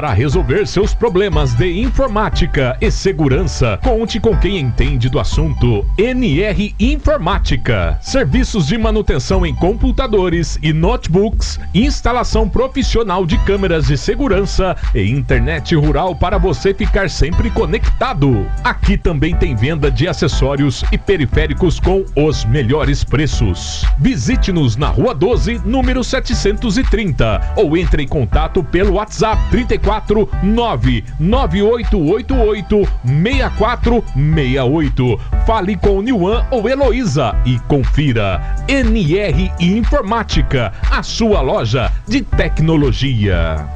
para resolver seus problemas de informática e segurança. Conte com quem entende do assunto. NR Informática. Serviços de manutenção em computadores e notebooks, instalação profissional de câmeras de segurança e internet rural para você ficar sempre conectado. Aqui também tem venda de acessórios e periféricos com os melhores preços. Visite-nos na Rua 12, número 730, ou entre em contato pelo WhatsApp 34 99888 6468. Fale com Nilvan ou Heloísa e confira. NR Informática, a sua loja de tecnologia.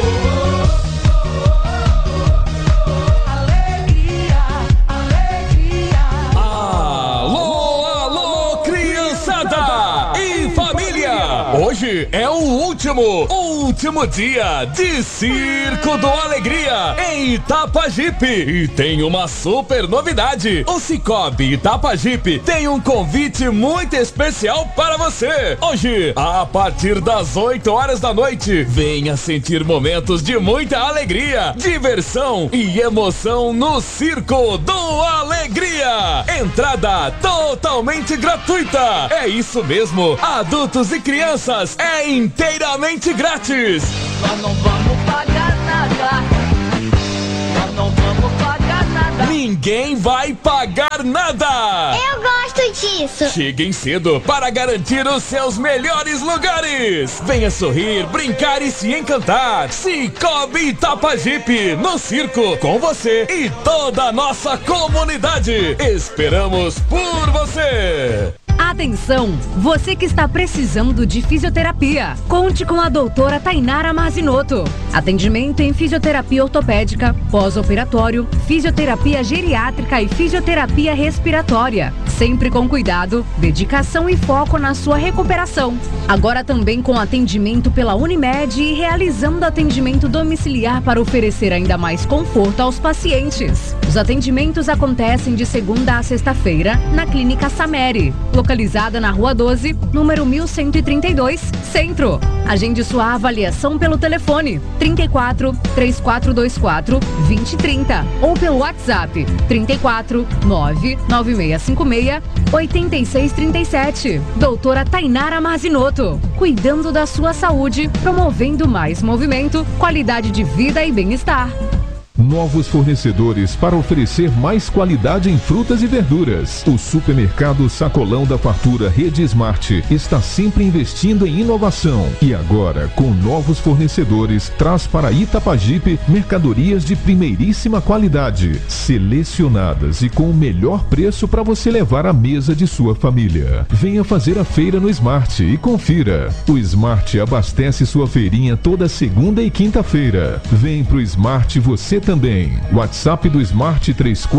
Hoje é o último dia de Circo do Alegria em Itapajipe. E tem uma super novidade. O Cicobi Itapajipe tem um convite muito especial para você. Hoje, a partir das 8 horas da noite, venha sentir momentos de muita alegria, diversão e emoção no Circo do Alegria. Entrada totalmente gratuita. É isso mesmo, adultos e crianças, é inteiramente grátis. Nós não vamos pagar nada. Nós não vamos pagar nada. Ninguém vai pagar nada. Eu gosto disso. Cheguem cedo para garantir os seus melhores lugares. Venha sorrir, brincar e se encantar. Cicobi Itapajipe, no circo, com você e toda a nossa comunidade. Esperamos por você. Atenção, você que está precisando de fisioterapia, conte com a doutora Tainara Marzinoto. Atendimento em fisioterapia ortopédica, pós-operatório, fisioterapia geriátrica e fisioterapia respiratória. Sempre com cuidado, dedicação e foco na sua recuperação. Agora também com atendimento pela Unimed e realizando atendimento domiciliar para oferecer ainda mais conforto aos pacientes. Os atendimentos acontecem de segunda a sexta-feira na Clínica Sameri, localizada na Rua 12, número 1132, Centro. Agende sua avaliação pelo telefone 34 3424 2030 ou pelo WhatsApp 34 99656 8637. Doutora Tainara Marzinoto, cuidando da sua saúde, promovendo mais movimento, qualidade de vida e bem-estar. Novos fornecedores para oferecer mais qualidade em frutas e verduras. O supermercado Sacolão da Fartura Rede Smart está sempre investindo em inovação e agora, com novos fornecedores, traz para Itapajipe mercadorias de primeiríssima qualidade, selecionadas e com o melhor preço para você levar à mesa de sua família. Venha fazer a feira no Smart e confira. O Smart abastece sua feirinha toda segunda e quinta-feira. Vem pro Smart você também. WhatsApp do Smart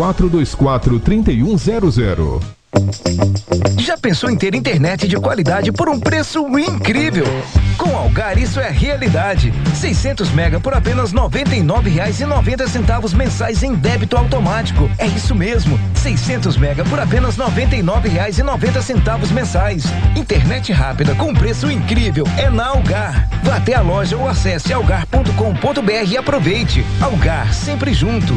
3424-3100. Já pensou em ter internet de qualidade por um preço incrível? Com Algar isso é realidade. 600 mega por apenas R$ 99,90 mensais em débito automático. É isso mesmo, 600 mega por apenas R$ 99,90 mensais. Internet rápida com preço incrível é na Algar. Vá até a loja ou acesse algar.com.br e aproveite. Algar, sempre junto.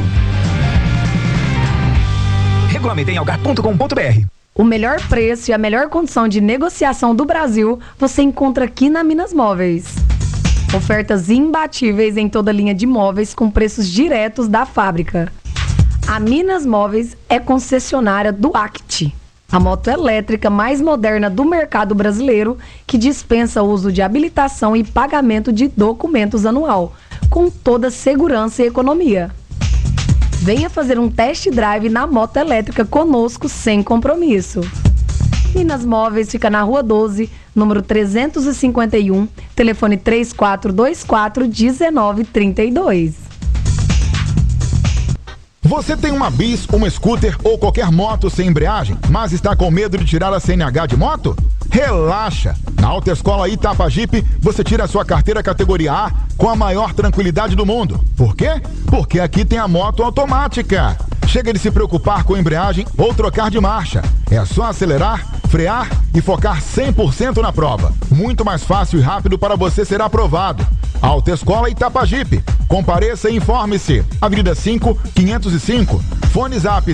Regulamento em algar.com.br. O melhor preço e a melhor condição de negociação do Brasil você encontra aqui na Minas Móveis. Ofertas imbatíveis em toda a linha de móveis com preços diretos da fábrica. A Minas Móveis é concessionária do Act, a moto elétrica mais moderna do mercado brasileiro, que dispensa o uso de habilitação e pagamento de documentos anual, com toda segurança e economia. Venha fazer um test drive na moto elétrica conosco sem compromisso. Minas Móveis fica na Rua 12, número 351, telefone 3424-1932. Você tem uma bis, uma scooter ou qualquer moto sem embreagem, mas está com medo de tirar a CNH de moto? Relaxa! Na Autoescola Itapajipe, você tira a sua carteira categoria A com a maior tranquilidade do mundo. Por quê? Porque aqui tem a moto automática. Chega de se preocupar com embreagem ou trocar de marcha. É só acelerar, frear e focar 100% na prova. Muito mais fácil e rápido para você ser aprovado. Autoescola Itapajipe. Compareça e informe-se. Avenida 5, 505. Fone Zap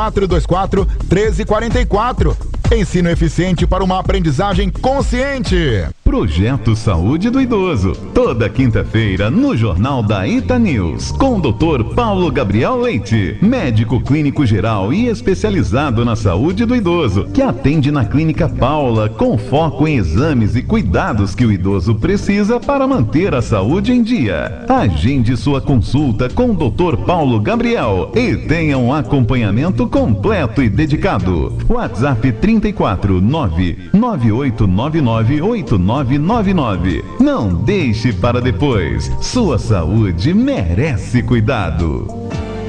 3424-1344. Ensino eficiente para uma aprendizagem consciente. Projeto Saúde do Idoso. Toda quinta-feira no Jornal da Ita News. Com o Dr. Paulo Gabriel Leite, médico clínico geral e especializado na saúde do idoso, que atende na Clínica Paula, com foco em exames e cuidados que o idoso precisa para manter a saúde em dia. Agende sua consulta com o Dr. Paulo Gabriel e tenha um acompanhamento completo e dedicado. WhatsApp 349-9899-8999. Não deixe para depois. Sua saúde merece cuidado.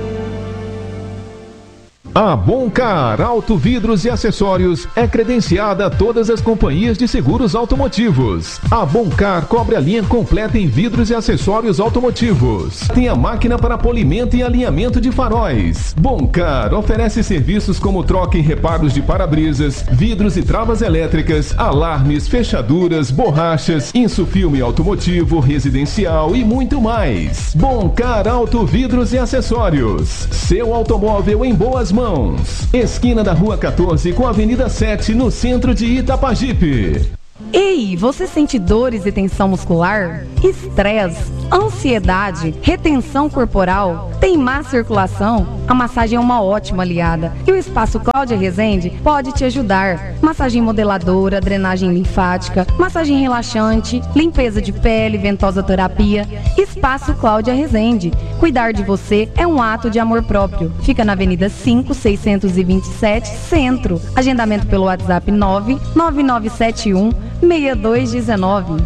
A Boncar Auto Vidros e Acessórios é credenciada a todas as companhias de seguros automotivos. A Boncar cobre a linha completa em vidros e acessórios automotivos. Tem a máquina para polimento e alinhamento de faróis. Boncar oferece serviços como troca e reparos de para-brisas, vidros e travas elétricas, alarmes, fechaduras, borrachas, insufilme automotivo, residencial e muito mais. Boncar Auto Vidros e Acessórios. Seu automóvel em boas mãos. Esquina da Rua 14 com a Avenida 7, no centro de Itapajipe. Ei, você sente dores e tensão muscular? Estresse, ansiedade, retenção corporal? Tem má circulação? A massagem é uma ótima aliada. E o Espaço Cláudia Rezende pode te ajudar. Massagem modeladora, drenagem linfática, massagem relaxante, limpeza de pele, ventosa terapia. Espaço Cláudia Rezende. Cuidar de você é um ato de amor próprio. Fica na Avenida 5, 627, Centro. Agendamento pelo WhatsApp 99971 6219.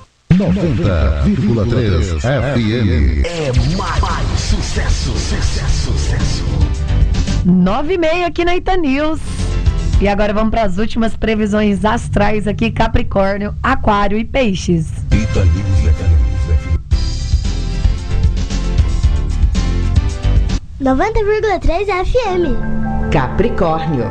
90,3 FM. É mais sucesso. 9h30 aqui na Ita News. E agora vamos para as últimas previsões astrais aqui: Capricórnio, Aquário e Peixes. Ita News FM. 90,3 FM. Capricórnio.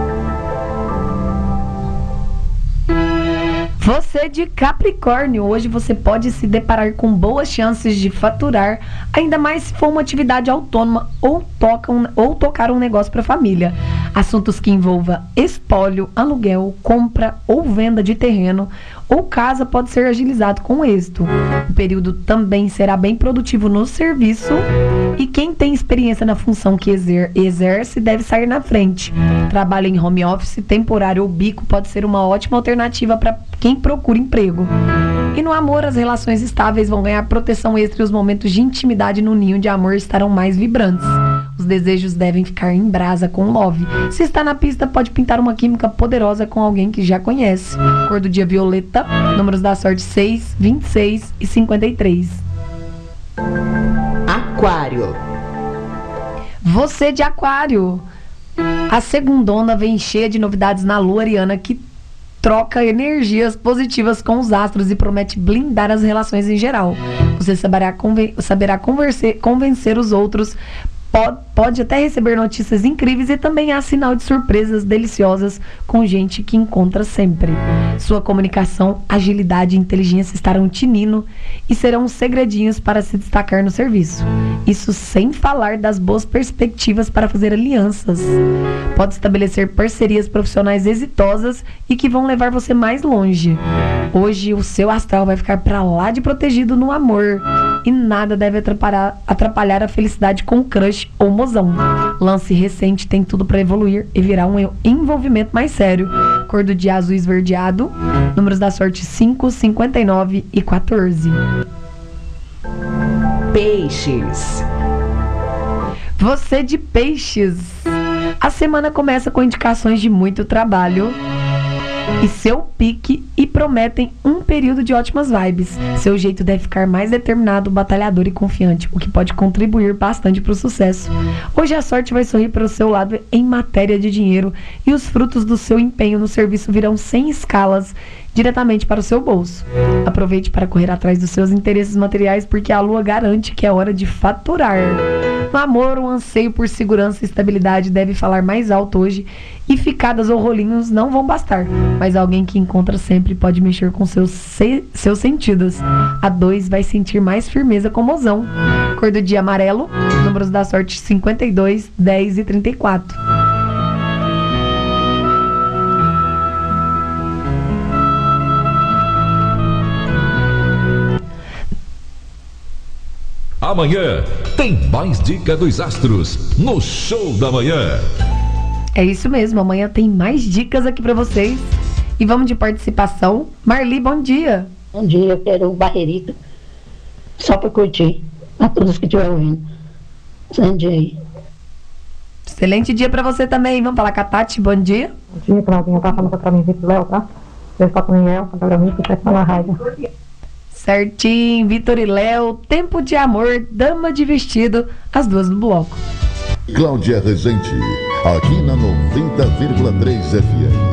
Você de Capricórnio, hoje você pode se deparar com boas chances de faturar, ainda mais se for uma atividade autônoma ou tocar um negócio para a família. Assuntos que envolvam espólio, aluguel, compra ou venda de terreno ou casa pode ser agilizado com êxito. O período também será bem produtivo no serviço e quem tem experiência na função que exerce deve sair na frente. Trabalho em home office, temporário ou bico pode ser uma ótima alternativa para quem procura emprego. E no amor, as relações estáveis vão ganhar proteção extra e os momentos de intimidade no ninho de amor estarão mais vibrantes. Os desejos devem ficar em brasa com love. Se está na pista, pode pintar uma química poderosa com alguém que já conhece. Cor do dia violeta, números da sorte 6, 26 e 53. Aquário. Você de Aquário. A segundona vem cheia de novidades na lua ariana que troca energias positivas com os astros e promete blindar as relações em geral. Você saberá convencer os outros, pode até receber notícias incríveis e também há sinal de surpresas deliciosas com gente que encontra sempre. Sua comunicação, agilidade e inteligência estarão tinindo e serão segredinhos para se destacar no serviço. Isso sem falar das boas perspectivas para fazer alianças. Pode estabelecer parcerias profissionais exitosas e que vão levar você mais longe. Hoje o seu astral vai ficar para lá de protegido no amor e nada deve atrapalhar a felicidade com crush ou mozão. Lance recente tem tudo para evoluir e virar um envolvimento mais sério. Cor do dia azul esverdeado, números da sorte 5, 59 e 14. Peixes. Você de Peixes. A semana começa com indicações de muito trabalho e seu pique e prometem um período de ótimas vibes. Seu jeito deve ficar mais determinado, batalhador e confiante, o que pode contribuir bastante para o sucesso. Hoje a sorte vai sorrir para o seu lado em matéria de dinheiro e os frutos do seu empenho no serviço virão sem escalas diretamente para o seu bolso. Aproveite para correr atrás dos seus interesses materiais porque a lua garante que é hora de faturar. No amor, um anseio por segurança e estabilidade deve falar mais alto hoje, e ficadas ou rolinhos não vão bastar, mas alguém que encontra sempre pode mexer com seus sentidos. A 2 vai sentir mais firmeza com mozão. Cor do dia amarelo, números da sorte 52, 10 e 34. Amanhã tem mais dica dos astros no Show da Manhã. É isso mesmo, amanhã tem mais dicas aqui pra vocês. E vamos de participação. Marli, bom dia. Bom dia, eu quero o Barreirito, só pra curtir, a todos que estiverem ouvindo. Bom dia aí. Excelente dia pra você também. Vamos falar com a Tati, bom dia. Bom dia, Claudinha, tá falando pra mim, Vitor Léo, tá? Eu estou com o Léo, com a Gabriel, que tá na rádio. Certinho, Vitor e Léo, tempo de amor, dama de vestido, as duas no bloco. Cláudia Rezende, aqui na 90,3 FM.